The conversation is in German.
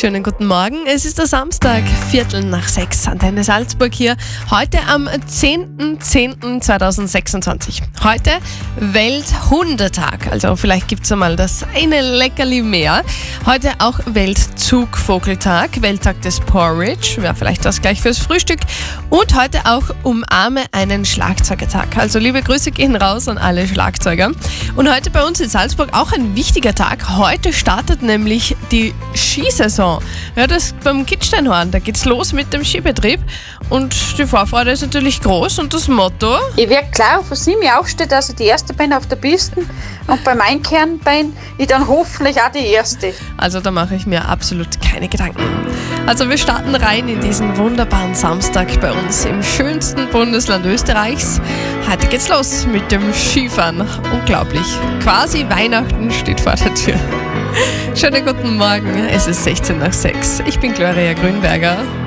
Schönen guten Morgen. Es ist der Samstag, 5:45, Antenne Salzburg hier. Heute am 10.10.2026. Heute Welthundetag. Also vielleicht gibt es einmal das eine Leckerli mehr. Heute auch Weltzugvogeltag, Welttag des Porridge. Wäre vielleicht das gleich fürs Frühstück. Und heute auch Umarme einen Schlagzeugertag. Also liebe Grüße gehen raus an alle Schlagzeuger. Und heute bei uns in Salzburg auch ein wichtiger Tag. Heute startet nämlich die Skisaison. Ja, das beim Kitzsteinhorn, da geht's los mit dem Skibetrieb und die Vorfreude ist natürlich groß und das Motto: Ich werde klar von 7 Uhr aufstehen, dass ich die Erste bin auf der Piste und beim Einkehren bin ich dann hoffentlich auch die Erste. Also da mache ich mir absolut keine Gedanken. Also wir starten rein in diesen wunderbaren Samstag bei uns im schönsten Bundesland Österreichs. Heute geht's los mit dem Skifahren. Unglaublich. Quasi Weihnachten steht vor der Tür. Schönen guten Morgen, es ist 6:16. Ich bin Gloria Grünberger.